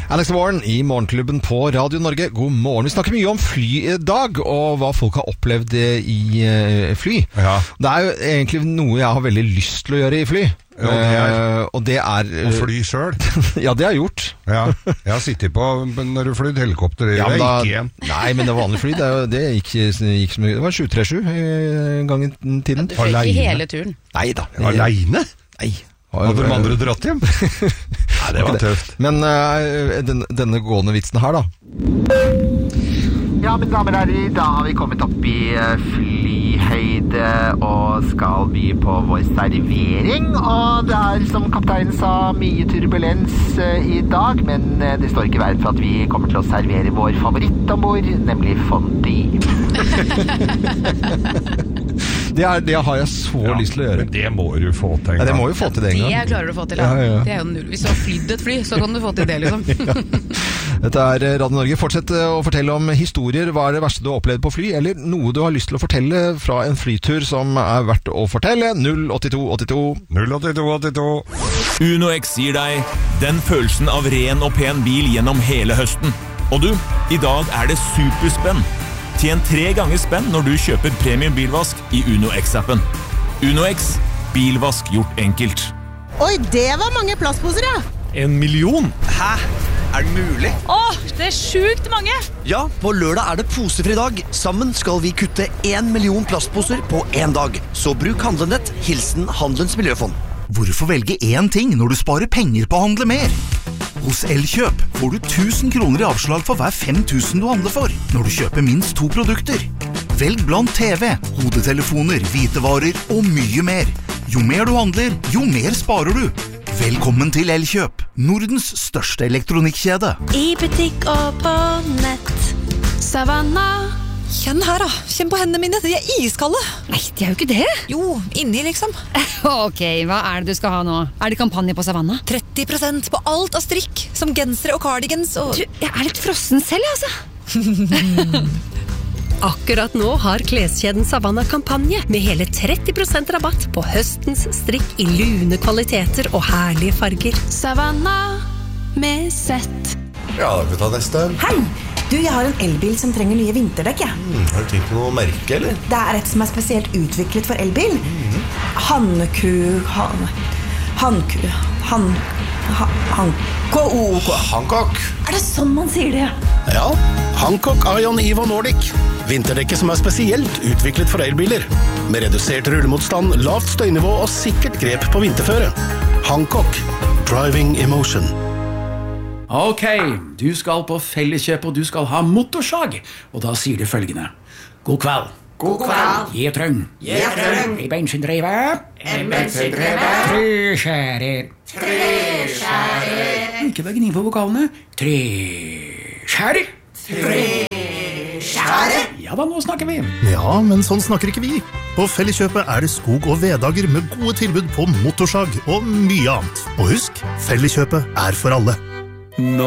Alex Warren i Morgenklubben på Radio Norge. God morgen. Vi snakker mye om fly i dag, og hva folk har opplevd i fly. Ja. Det jo egentlig noe jeg har veldig lyst til å gjøre i fly. Og det er å fly selv. Ja, det har jeg gjort. Ja, jeg har sittet på når du flydde helikopter. Ja, men nei, men det var vanlig fly. Det gikk så mye. Det var 737 en gang i tiden. Ja, du fikk ikke hele turen. Nei da. Alene? Nei. Hadde de andre dratt hjem? Nei, det var tøft. Men denne gående vitsen her da. Ja, mine damer og herrer, da har vi kommet opp i flyhøyde og skal by på vår servering. Og det som kapteinen sa, mye turbulens i dag, men det står ikke i verden for at vi kommer til å servere vår favoritt ombord, nemlig fondue. Det har jeg så lyst til å gjøre. Men det må du få til en gang. Ja, det må jo få til det en gang. Det klarer du å få til, ja. Det jo null. Hvis du har flydd et fly, så kan du få til det, liksom. Dette Radio Norge. Fortsett å fortelle om historier. Hva det verste du har opplevd på fly, eller noe du har lyst til å fortelle fra en flytur som verdt å fortelle. 08282. 08282. UnoX gir deg den følelsen av ren og pen bil gjennom hele høsten. Og du, i dag det superspenn. Tjen 3 ganger spenn når du kjøper premium bilvask i UnoX-appen. UnoX, bilvask gjort enkelt. Oi, det var mange plastposer, ja! 1 million? Hæ? Det mulig? Det sjukt mange! Ja, på lørdag det posefri dag. Sammen skal vi kutte 1 million plastposer på 1 dag. Så bruk Handlenett, hilsen Handelens Miljøfond. Hvorfor velge én ting når du sparer penger på å handle mer? Hos Elkjøp får du 1000 kroner i avslag for hver 5000 du handler for, når du kjøper minst 2 produkter. Velg blant TV, hodetelefoner, hvitevarer og mye mer. Jo mer du handler, jo mer sparer du. Velkommen til Elkjøp, Nordens største elektronikkjede. I butikk og på nett, Savanna. Kjenn her da, kjenn på hendene mine, de iskalde. Nei, de jo ikke det. Jo, inni liksom. Ok, hva det du skal ha nå? Det kampanje på Savanna? 30% på alt av strikk, som gensere og cardigans og... Du, jeg litt frossen selv, altså. Akkurat nå har kleskjeden Savanna kampanje med hele 30% rabatt på høstens strikk i lune kvaliteter og herlige farger. Savanna med sett. Ja, da kan vi ta neste. Hei! Du, jeg har en elbil som trenger nye vinterdekk, ja. Har du tenkt på noe merke, eller? Det et som spesielt utviklet for elbil. Hancock. Det sånn man sier det? Ja, Hancock Ion Evo Nordic. Vinterdekket som spesielt utviklet for elbiler. Med redusert rullemotstand, lavt støynivå og sikkert grep på vinterføre. Hancock. Driving emotion. Ok, du skal på Felleskjøp og du skal ha motorsag. Og da sier du følgende. God kveld. God kveld. Gjetrøng. Gjetrøng. En bensindrevet. En bensindrevet. Treskjærer. Treskjærer. Ikke bare gni på vokalene. Treskjærer. Treskjærer. Ja da, nå snakker vi. Ja, men sånn snakker ikke vi. På Felleskjøpet det skog- og veddager med gode tilbud på motorsag og mye annet. Og husk, Felleskjøpet for alle. Nå